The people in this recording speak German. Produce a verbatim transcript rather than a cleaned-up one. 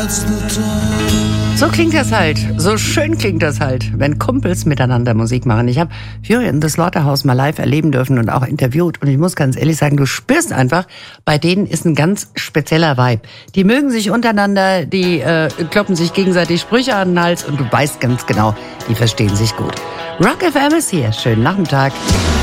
So klingt das halt, so schön klingt das halt, wenn Kumpels miteinander Musik machen. Ich habe Fury in the Slaughterhouse mal live erleben dürfen und auch interviewt. Und ich muss ganz ehrlich sagen, du spürst einfach, bei denen ist ein ganz spezieller Vibe. Die mögen sich untereinander, die äh, kloppen sich gegenseitig Sprüche an den Hals und du weißt ganz genau, die verstehen sich gut. Rock F M ist hier, schönen Nachmittag.